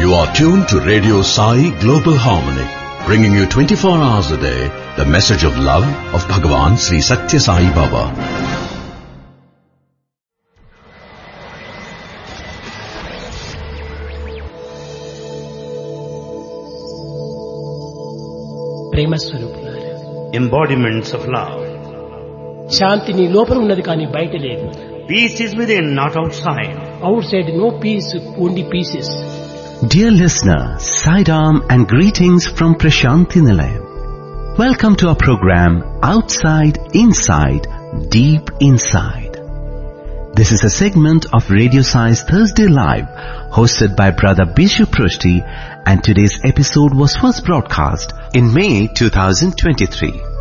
You are tuned to Radio Sai Global Harmony, bringing you 24 hours a day the message of love of Bhagavan Sri Satya Sai Baba. ప్రేమ స్వరూపులారా, embodiments of love. శాంతి నీ లోపల ఉన్నది కానీ బయట లేదు. Peace is within, not outside. Out side no piece, only pieces. Dear listener, Saidam and greetings from Prashanthi Nilayam. Welcome to our program Outside, Inside, Deep Inside. This is a segment of Radio Sai's Thursday Live, hosted by Brother Bishu Prushti, and today's episode was first broadcast in May 2023.